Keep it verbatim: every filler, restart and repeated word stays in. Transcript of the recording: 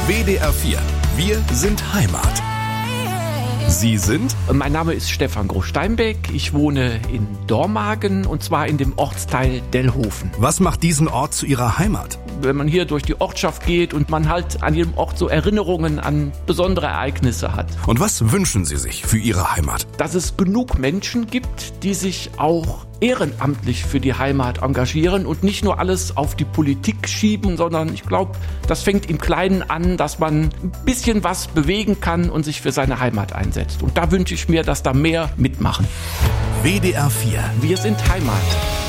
W D R vier. Wir sind Heimat. Sie sind? Mein Name ist Stefan Groß-Steinbeck. Ich wohne in Dormagen und zwar in dem Ortsteil Dellhofen. Was macht diesen Ort zu Ihrer Heimat? Wenn man hier durch die Ortschaft geht und man halt an jedem Ort so Erinnerungen an besondere Ereignisse hat. Und was wünschen Sie sich für Ihre Heimat? Dass es genug Menschen gibt, die sich auch ehrenamtlich für die Heimat engagieren und nicht nur alles auf die Politik schieben, sondern ich glaube, das fängt im Kleinen an, dass man ein bisschen was bewegen kann und sich für seine Heimat einsetzt. Und da wünsche ich mir, dass da mehr mitmachen. W D R vier. Wir sind Heimat.